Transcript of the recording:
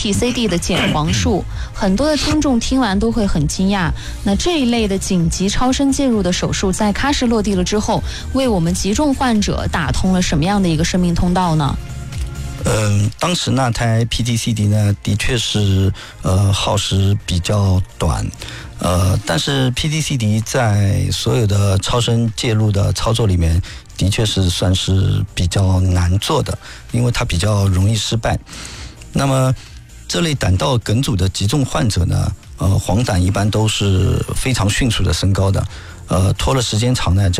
PTCD 的减黄术，很多的听众听完都会很惊讶。那这一类的紧急超声介入的手术，在喀什落地了之后，为我们急重患者打通了什么样的一个生命通道呢？ 当时那台 PTCD 呢，的确是耗时比较短，但是 PTCD 在所有的超声介入的操作里面，的确是算是比较难做的，因为它比较容易失败。那么这类胆道梗阻的急重患者呢，黄疸一般都是非常迅速的升高的，拖了时间长呢，